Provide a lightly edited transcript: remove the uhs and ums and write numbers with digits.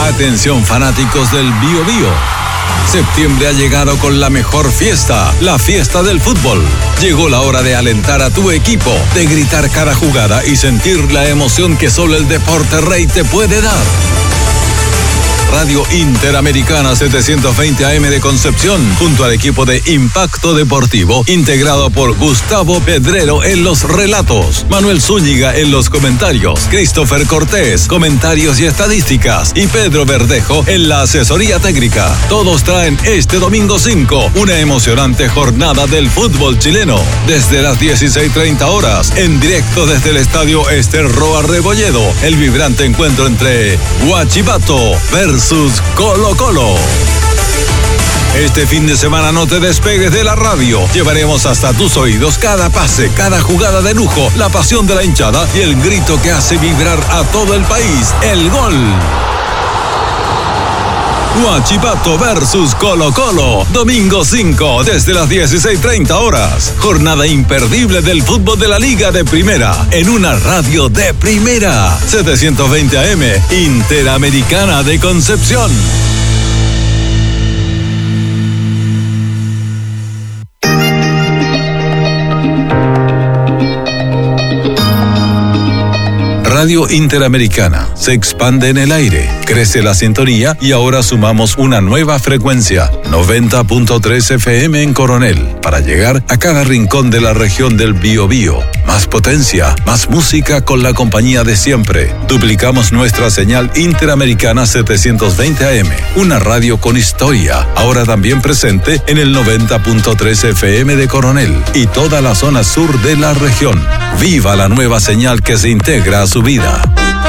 Atención fanáticos del Biobío. Septiembre ha llegado con la mejor fiesta, la fiesta del fútbol. Llegó la hora de alentar a tu equipo, de gritar cada jugada y sentir la emoción que solo el Deporte Rey te puede dar. Radio Interamericana 720 AM de Concepción, junto al equipo de Impacto Deportivo, integrado por Gustavo Pedrero en los relatos, Manuel Zúñiga en los comentarios, Christopher Cortés, comentarios y estadísticas, y Pedro Verdejo en la asesoría técnica. Todos traen este domingo 5 una emocionante jornada del fútbol chileno. Desde las 16:30 horas, en directo desde el estadio Ester Roa Rebolledo, el vibrante encuentro entre Huachipato versus Colo-Colo. Este fin de semana no te despegues de la radio. Llevaremos hasta tus oídos cada pase, cada jugada de lujo, la pasión de la hinchada y el grito que hace vibrar a todo el país, el gol. Huachipato versus Colo-Colo, domingo 5 desde las 16:30 horas. Jornada imperdible del fútbol de la Liga de Primera, en una radio de primera. 720 AM, Interamericana de Concepción. Radio Interamericana se expande en el aire, crece la sintonía y ahora sumamos una nueva frecuencia, 90.3 FM en Coronel, para llegar a cada rincón de la región del Biobío. Más potencia, más música con la compañía de siempre. Duplicamos nuestra señal Interamericana 720 AM, una radio con historia, ahora también presente en el 90.3 FM de Coronel y toda la zona sur de la región. ¡Viva la nueva señal que se integra a su vida!